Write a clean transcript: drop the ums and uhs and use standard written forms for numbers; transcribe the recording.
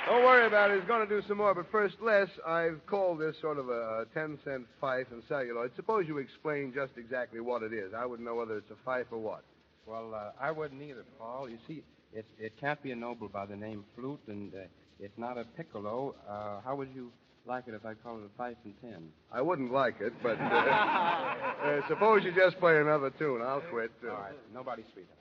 Don't worry about it. He's going to do some more. But first, Les, I've called this sort of a 10-cent fife in celluloid. Suppose you explain just exactly what it is. I wouldn't know whether it's a fife or what. Well, I wouldn't either, Paul. You see, it can't be ennobled by the name flute, and it's not a piccolo. How would you like it if I called it a fife and ten? I wouldn't like it, but suppose you just play another tune. I'll quit. All right. Nobody sweeter.